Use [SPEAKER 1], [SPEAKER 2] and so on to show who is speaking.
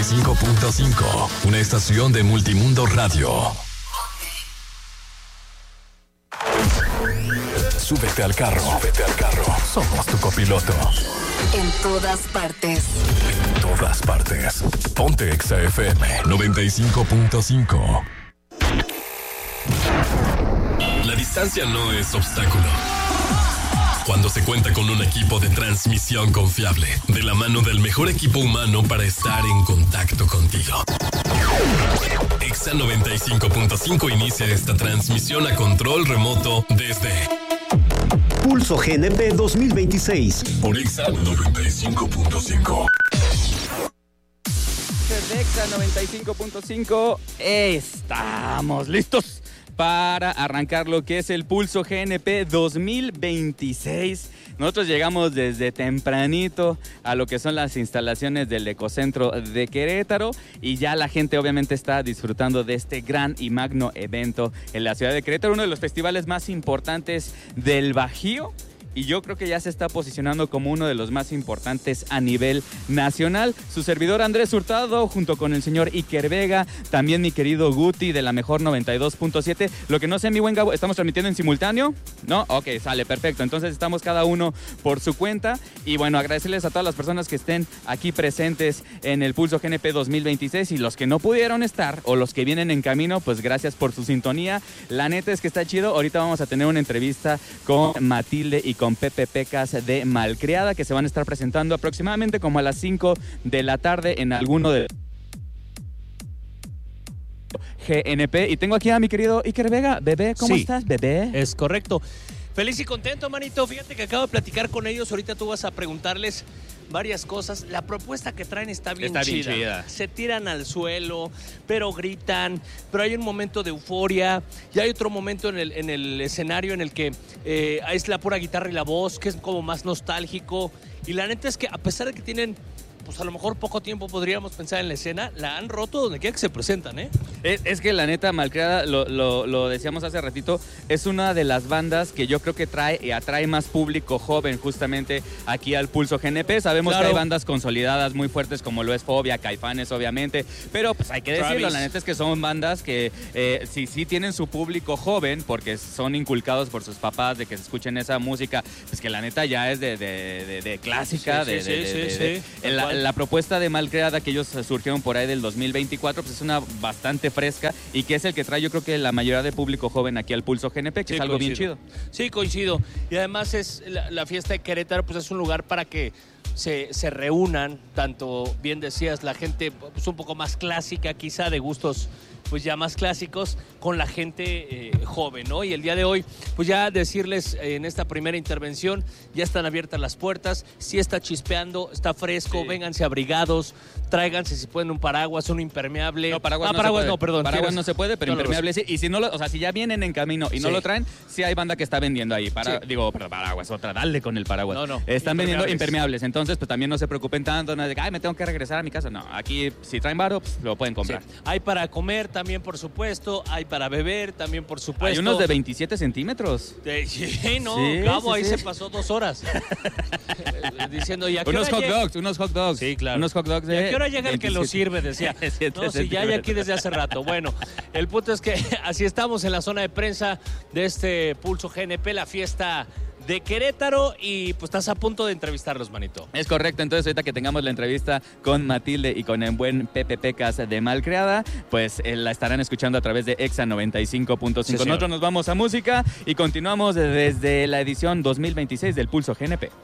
[SPEAKER 1] 95.5, una estación de Multimundo Radio. Súbete al carro. Somos tu copiloto.
[SPEAKER 2] En todas partes.
[SPEAKER 1] En todas partes. Ponte Exa FM 95.5. La distancia no es obstáculo cuando se cuenta con un equipo de transmisión confiable, de la mano del mejor equipo humano para estar en contacto contigo. Exa 95.5 inicia esta transmisión a control remoto desde
[SPEAKER 3] Pulso GNP 2026
[SPEAKER 1] por Exa 95.5.
[SPEAKER 4] Desde Exa 95.5 estamos listos para arrancar lo que es el Pulso GNP 2026. Nosotros llegamos desde tempranito a lo que son las instalaciones del Ecocentro de Querétaro y ya la gente obviamente está disfrutando de este gran y magno evento en la ciudad de Querétaro, uno de los festivales más importantes del Bajío. Y yo creo que ya se está posicionando como uno de los más importantes a nivel nacional. Su servidor Andrés Hurtado, junto con el señor Iker Vega, también mi querido Guti de la mejor 92.7. Lo que no sé, mi buen Gabo, ¿estamos transmitiendo en simultáneo? ¿No? Ok, sale, perfecto. Entonces estamos cada uno por su cuenta. Y bueno, agradecerles a todas las personas que estén aquí presentes en el Pulso GNP 2026. Y los que no pudieron estar o los que vienen en camino, pues gracias por su sintonía. La neta es que está chido. Ahorita vamos a tener una entrevista con Matilde y con Pepe Pecas de Malcriada, que se van a estar presentando aproximadamente como a las 5 de la tarde en alguno de GNP. Y tengo aquí a mi querido Iker Vega. Bebé, ¿cómo estás, bebé?
[SPEAKER 5] Es correcto. Feliz y contento, manito. Fíjate que acabo de platicar con ellos. Ahorita tú vas a preguntarles varias cosas. La propuesta que traen está bien chida. Se tiran al suelo, pero gritan, pero hay un momento de euforia y hay otro momento en el escenario en el que es la pura guitarra y la voz, que es como más nostálgico. Y la neta es que a pesar de que tienen, pues a lo mejor poco tiempo podríamos pensar en la escena, la han roto donde quiera que se presentan, ¿eh?
[SPEAKER 4] Es que la neta, Malcriada, lo decíamos hace ratito, es una de las bandas que yo creo que trae y atrae más público joven justamente aquí al Pulso GNP. Sabemos que hay bandas consolidadas muy fuertes como lo es Fobia, Caifanes obviamente, pero pues hay que decirlo, la neta es que son bandas que sí tienen su público joven porque son inculcados por sus papás de que se escuchen esa música, pues que la neta ya es de clásica, La propuesta de Malcriada que ellos surgieron por ahí del 2024, pues es una bastante fresca y que es el que trae yo creo que la mayoría de público joven aquí al Pulso GNP, que es algo bien chido.
[SPEAKER 5] Sí, coincido. Y además es la fiesta de Querétaro, pues es un lugar para que se reúnan, tanto bien decías, la gente pues un poco más clásica, quizá de gustos pues ya más clásicos, con la gente joven, ¿no? Y el día de hoy, pues ya decirles en esta primera intervención, ya están abiertas las puertas, sí está chispeando, está fresco, vénganse abrigados, tráiganse si pueden un paraguas, un impermeable.
[SPEAKER 4] No, paraguas no se puede, pero impermeable sí. Y si no si ya vienen en camino y no lo traen, sí hay banda que está vendiendo ahí. Paraguas, otra, dale con el paraguas. No. Están vendiendo impermeables, entonces pues también no se preocupen tanto, no de que me tengo que regresar a mi casa. No, aquí si traen varo, pues lo pueden comprar.
[SPEAKER 5] Sí. Hay para comer también, por supuesto, hay para beber también, por supuesto.
[SPEAKER 4] Hay unos de 27 centímetros.
[SPEAKER 5] Gabo ahí se pasó 2 horas diciendo, ¿y a qué
[SPEAKER 4] unos hot dogs.
[SPEAKER 5] Sí, claro.
[SPEAKER 4] Unos hot dogs
[SPEAKER 5] ¿Y a qué hora llega el que lo sirve? Decía. No, si ya hay aquí desde hace rato. Bueno, el punto es que así estamos en la zona de prensa de este Pulso GNP, la fiesta de Querétaro, y pues estás a punto de entrevistarlos, manito.
[SPEAKER 4] Es correcto, entonces ahorita que tengamos la entrevista con Matilde y con el buen Pepe Pecas de Malcriada, pues la estarán escuchando a través de Exa 95.5. Sí, nosotros nos vamos a música y continuamos desde la edición 2026 del Pulso GNP.